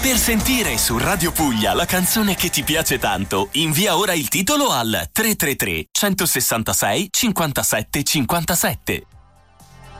Per sentire su Radio Puglia la canzone che ti piace tanto, invia ora il titolo al 333 166 57 57.